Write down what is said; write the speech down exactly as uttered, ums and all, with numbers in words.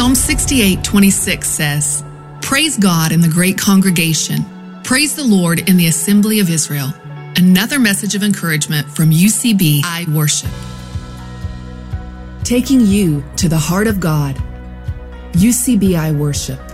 Psalm sixty-eight twenty-six says, "Praise God in the great congregation. Praise the Lord in the assembly of Israel." Another message of encouragement from U C B I Worship. Taking you to the heart of God. U C B I Worship.